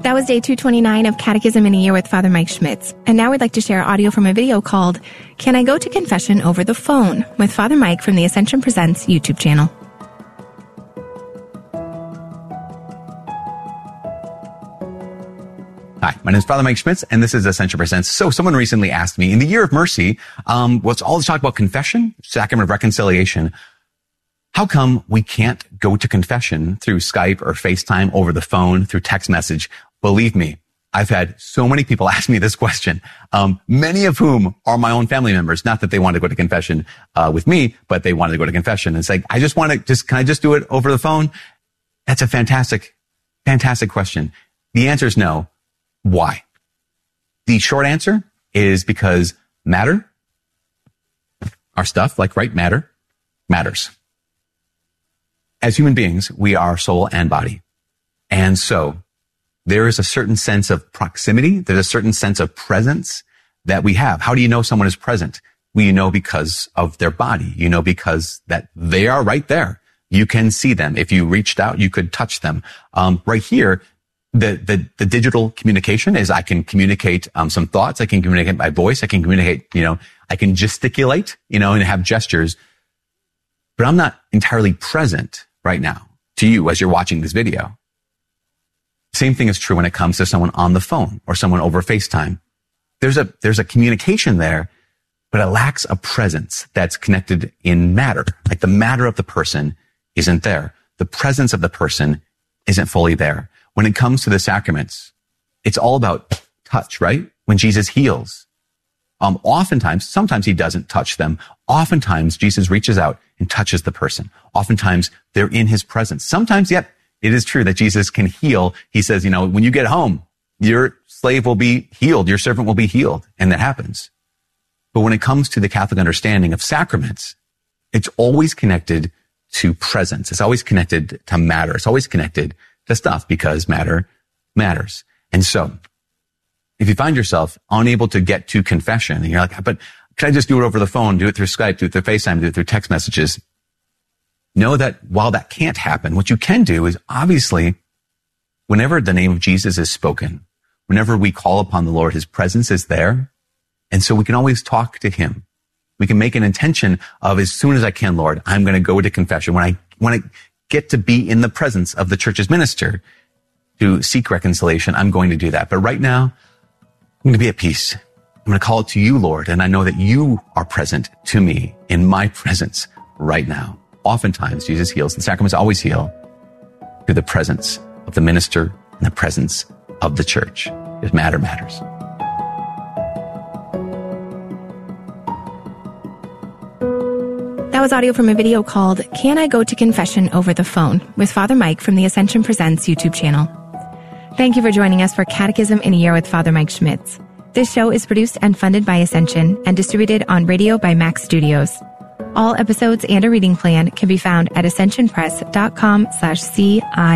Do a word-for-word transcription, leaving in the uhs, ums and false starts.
That was day two twenty-nine of Catechism in a Year with Father Mike Schmitz. And now we'd like to share audio from a video called Can I Go to Confession Over the Phone? With Father Mike from the Ascension Presents YouTube channel. Hi, my name is Father Mike Schmitz, and this is Ascension Presents. So someone recently asked me, in the Year of Mercy, um, what's all this talk about confession, sacrament of reconciliation, how come we can't go to confession through Skype or FaceTime, over the phone, through text message? Believe me, I've had so many people ask me this question, um, many of whom are my own family members. Not that they want to go to confession uh, with me, but they wanted to go to confession. It's like, I just want to just, can I just do it over the phone? That's a fantastic, fantastic question. The answer is no. Why? The short answer is because matter, our stuff, like right matter, matters. As human beings, we are soul and body. And so there is a certain sense of proximity. There's a certain sense of presence that we have. How do you know someone is present? Well, you know because of their body. You know because that they are right there. You can see them. If you reached out, you could touch them. Um, right here, the, the, the digital communication is I can communicate um, some thoughts. I can communicate by voice. I can communicate, you know, I can gesticulate, you know, and have gestures. But I'm not entirely present right now to you as you're watching this video. Same thing is true when it comes to someone on the phone or someone over FaceTime. There's a, there's a communication there, but it lacks a presence that's connected in matter. Like the matter of the person isn't there. The presence of the person isn't fully there. When it comes to the sacraments, it's all about touch, right? When Jesus heals, Um, oftentimes, sometimes he doesn't touch them. Oftentimes, Jesus reaches out and touches the person. Oftentimes, they're in his presence. Sometimes, yet, it is true that Jesus can heal. He says, you know, when you get home, your slave will be healed. Your servant will be healed. And that happens. But when it comes to the Catholic understanding of sacraments, it's always connected to presence. It's always connected to matter. It's always connected to stuff because matter matters. And so, if you find yourself unable to get to confession and you're like, but can I just do it over the phone, do it through Skype, do it through FaceTime, do it through text messages? Know that while that can't happen, what you can do is obviously whenever the name of Jesus is spoken, whenever we call upon the Lord, his presence is there. And so we can always talk to him. We can make an intention of as soon as I can, Lord, I'm going to go to confession. When I, when I get to be in the presence of the church's minister to seek reconciliation, I'm going to do that. But right now, I'm going to be at peace. I'm going to call it to you, Lord, and I know that you are present to me in my presence right now. Oftentimes, Jesus heals. The sacraments always heal through the presence of the minister and the presence of the church. If matter matters. That was audio from a video called Can I Go to Confession Over the Phone? With Father Mike from the Ascension Presents YouTube channel. Thank you for joining us for Catechism in a Year with Father Mike Schmitz. This show is produced and funded by Ascension and distributed on radio by Max Studios. All episodes and a reading plan can be found at ascensionpress.com slash CI.